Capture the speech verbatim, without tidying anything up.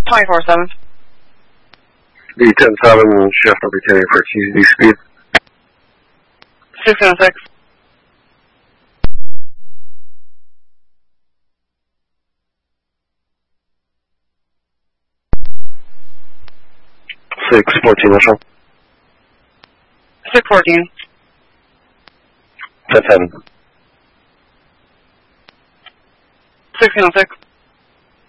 twenty-four seven. D ten seven, shift retaining for T Z speed. sixteen oh six. six fourteen initial. six fourteen. ten seven. sixteen oh six.